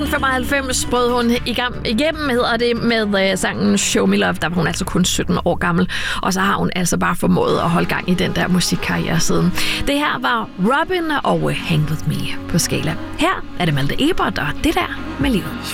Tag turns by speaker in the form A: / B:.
A: 1995 brød hun igennem, hedder det, med sangen Show Me Love. Der var hun altså kun 17 år gammel, og så har hun altså bare formået at holde gang i den der musikkarriere siden. Det her var Robin og Hang With Me på Skala. Her er det Malte Ebert, og det der med livet.